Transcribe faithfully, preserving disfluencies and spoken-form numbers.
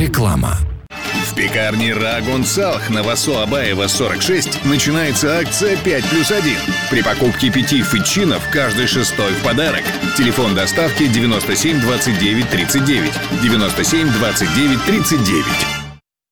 Реклама. В пекарне Рагун Салх на Васо Абаева сорок шесть начинается акция пять плюс один. При покупке пяти фычинов каждый шестой в подарок. Телефон доставки девяносто семь двадцать девять тридцать девять. девяносто семь двадцать девять тридцать девять.